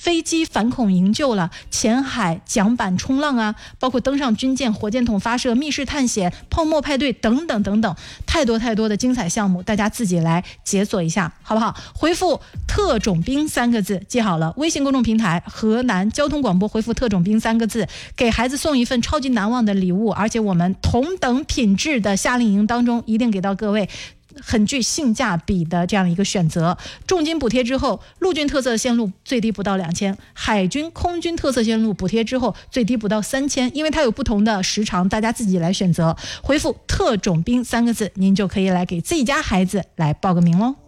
飞机反恐营救了，前海桨板冲浪啊，包括登上军舰、火箭筒发射、密室探险、泡沫派对等等等等，太多的精彩项目，大家自己来解锁一下好不好？回复特种兵3个字，记好了，微信公众平台河南交通广播回复特种兵3个字，给孩子送一份超级难忘的礼物，而且我们同等品质的夏令营当中一定给到各位很具性价比的这样一个选择。重金补贴之后，陆军特色线路最低不到2000，海军空军特色线路补贴之后最低不到3000，因为它有不同的时长，大家自己来选择。回复特种兵3个字，您就可以来给自己家孩子来报个名喽。